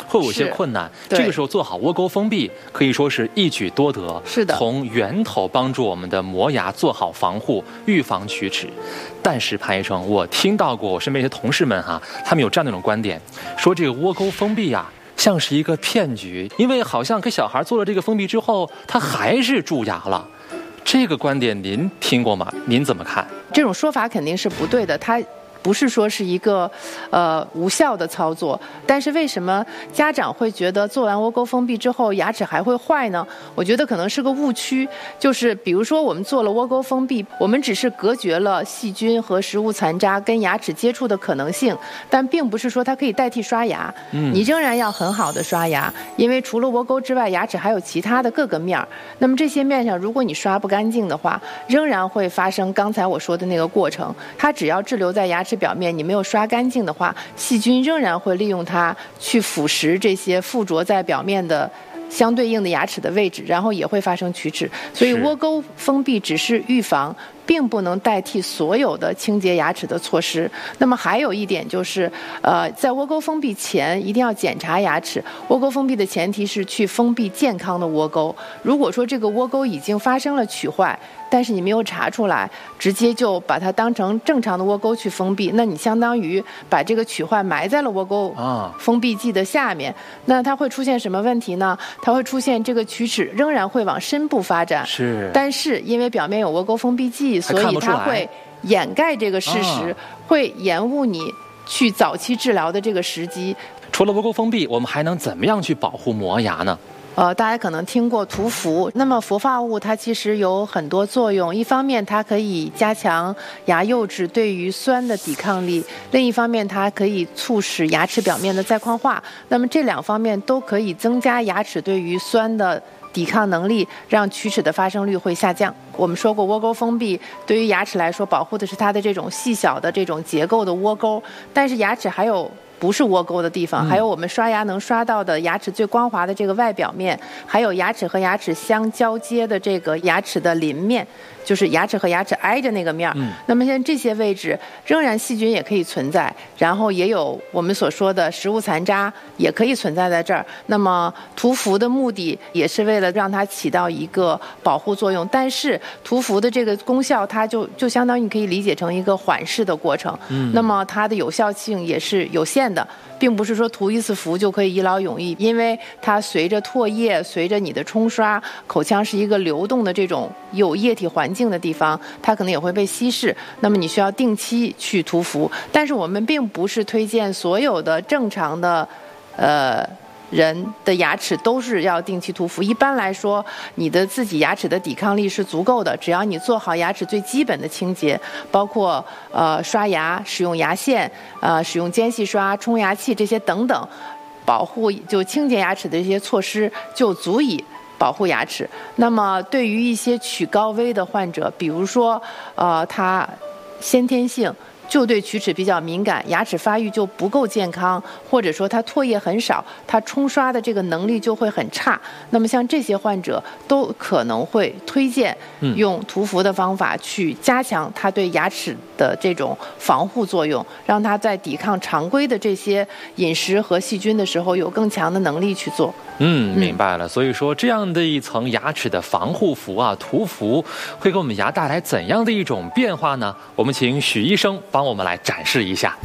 会有一些困难。这个时候做好窝沟封闭，可以说是一举多得。 是的， 从源头帮助我们的磨牙做好防护，预防龋齿。但是潘医生，我听到过我身边一些同事们他们有这样的一种观点，说这个窝沟封闭像是一个骗局，因为好像给小孩做了这个封闭之后，他还是蛀牙了。这个观点您听过吗？您怎么看？ 这种说法肯定是不对的，它不是说是一个无效的操作，但是为什么家长会觉得做完窝沟封闭之后牙齿还会坏呢？我觉得可能是个误区，就是比如说我们做了窝沟封闭，我们只是隔绝了细菌和食物残渣跟牙齿接触的可能性，但并不是说它可以代替刷牙。你仍然要很好的刷牙，因为除了窝沟之外，牙齿还有其他的各个面儿。那么这些面上，如果你刷不干净的话，仍然会发生刚才我说的那个过程。它只要滞留在牙齿表面，你没有刷干净的话，细菌仍然会利用它去腐蚀这些附着在表面的相对应的牙齿的位置，然后也会发生龋齿。所以窝沟封闭只是预防，并不能代替所有的清洁牙齿的措施。那么还有一点就是，在窝沟封闭前一定要检查牙齿。窝沟封闭的前提是去封闭健康的窝沟。如果说这个窝沟已经发生了龋坏，但是你没有查出来，直接就把它当成正常的窝沟去封闭，那你相当于把这个龋坏埋在了窝沟封闭剂的下面。那它会出现什么问题呢？它会出现这个龋齿仍然会往深部发展，但是因为表面有窝沟封闭剂，所以它会掩盖这个事实，会延误你去早期治疗的这个时机。 除了窝沟封闭，我们还能怎么样去保护磨牙呢？ 大家可能听过涂氟，那么氟化物它其实有很多作用，一方面它可以加强牙釉质对于酸的抵抗力，另一方面它可以促使牙齿表面的再矿化，那么这两方面都可以增加牙齿对于酸的抵抗能力，让龋齿的发生率会下降。我们说过，窝沟封闭对于牙齿来说，保护的是它的这种细小的这种结构的窝沟，但是牙齿还有不是窝沟的地方，还有我们刷牙能刷到的牙齿最光滑的这个外表面，还有牙齿和牙齿相交接的这个牙齿的邻面，就是牙齿和牙齿挨着那个面。那么像这些位置仍然细菌也可以存在，然后也有我们所说的食物残渣也可以存在在这儿。那么涂氟的目的也是为了让它起到一个保护作用，但是涂氟的这个功效它就相当于可以理解成一个缓释的过程。那么它的有效性也是有限的，并不是说涂一次氟就可以一劳永逸，因为它随着唾液，随着你的冲刷，口腔是一个流动的这种有液体环境的地方，它可能也会被稀释，那么你需要定期去涂氟。但是我们并不是推荐所有的正常的人的牙齿都是要定期涂氟。一般来说，你的自己牙齿的抵抗力是足够的，只要你做好牙齿最基本的清洁，包括刷牙、使用牙线、使用间隙刷、冲牙器这些等等，保护就清洁牙齿的这些措施就足以保护牙齿。那么对于一些龋高危的患者，比如说他先天性就对龋齿比较敏感，牙齿发育就不够健康，或者说他唾液很少，他冲刷的这个能力就会很差。那么像这些患者都可能会推荐用涂氟的方法去加强他对牙齿的这种防护作用，让他在抵抗常规的这些饮食和细菌的时候有更强的能力去做。 明白了。所以说这样的一层牙齿的防护服涂氟会给我们牙带来怎样的一种变化呢？我们请许医生帮我们来展示一下。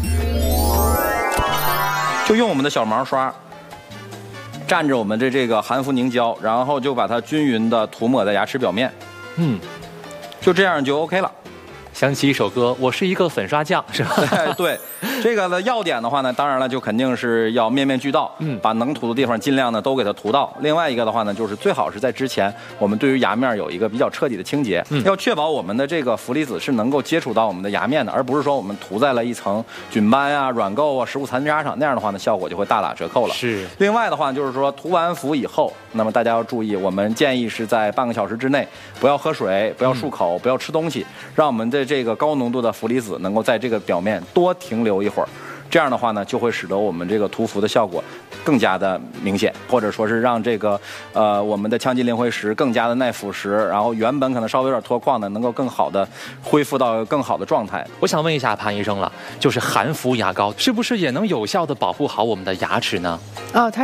就用我们的小毛刷蘸着我们的这个含氟凝胶，然后就把它均匀的涂抹在牙齿表面。就这样就 OK 了。 想起一首歌，我是一个粉刷匠，是吧？ 对，这个的要点的话呢，当然了，就肯定是要面面俱到，把能涂的地方尽量呢都给它涂到。另外一个的话呢，就是最好是在之前，我们对于牙面有一个比较彻底的清洁，要确保我们的这个氟离子是能够接触到我们的牙面的，而不是说我们涂在了一层菌斑啊、软垢啊、食物残渣上，那样的话呢，效果就会大打折扣了。 是。 另外的话就是说，涂完氟以后，那么大家要注意，我们建议是在半个小时之内，不要喝水，不要漱口，不要吃东西，让我们的这个高浓度的氟离子能够在这个表面多停留一会儿。这样的话呢，就会使得我们这个涂氟的效果更加的明显，或者说是让这个我们的腔肌磷灰石更加的耐腐蚀，然后原本可能稍微有点脱矿的，能够更好的恢复到更好的状态。 我想问一下潘医生了，就是含氟牙膏是不是也能有效的保护好我们的牙齿呢？ 它